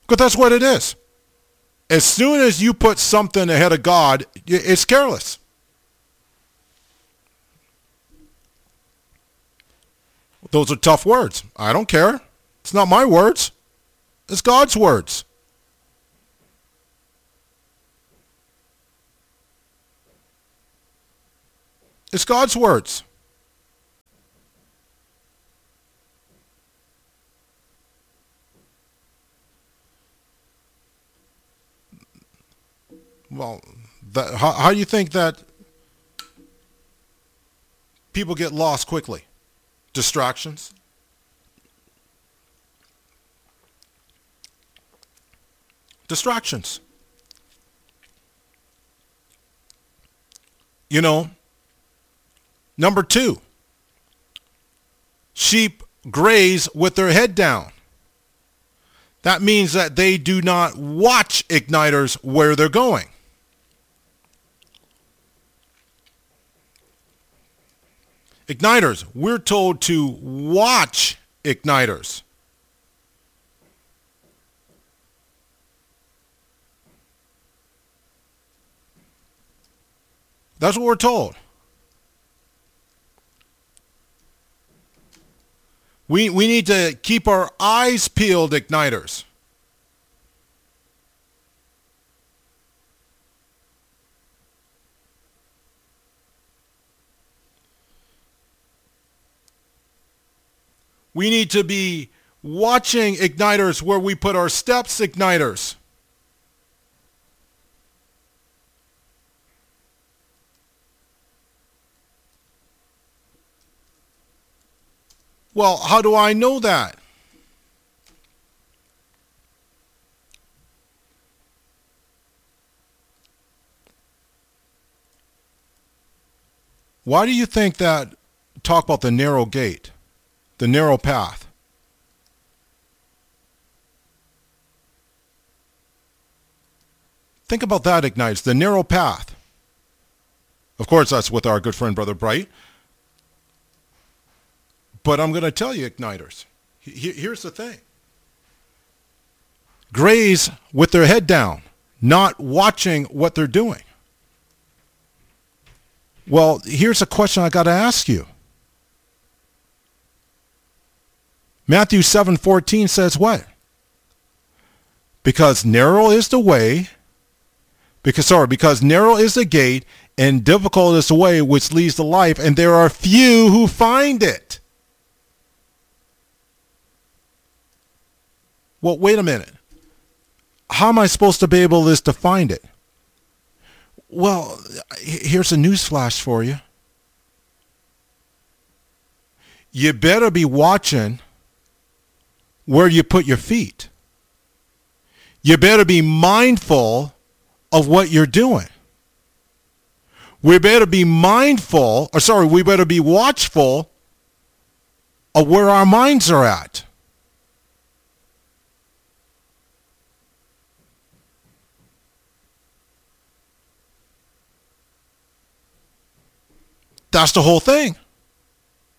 Because that's what it is. As soon as you put something ahead of God, it's careless. Those are tough words. I don't care. It's not my words. It's God's words. It's God's words. Well, how do you think that people get lost quickly? Distractions? Distractions. You know, number 2, sheep graze with their head down. That means that they do not watch igniters where they're going. Igniters, we're told to watch igniters. That's what we're told. We need to keep our eyes peeled, igniters. We need to be watching, igniters, where we put our steps, igniters. Well, how do I know that? Why do you think that talk about the narrow gate, the narrow path? Think about that, Ignites, the narrow path. Of course, that's with our good friend, Brother Bright. But I'm going to tell you, Igniters, here's the thing. Graze with their head down, not watching what they're doing. Well, here's a question I got to ask you. Matthew 7:14 says what? Because narrow is the way, because narrow is the gate, and difficult is the way which leads to life, and there are few who find it. Well, wait a minute. How am I supposed to be able to find it? Well, here's a news flash for you. You better be watching where you put your feet. You better be mindful of what you're doing. We better be we better be watchful of where our minds are at. That's the whole thing.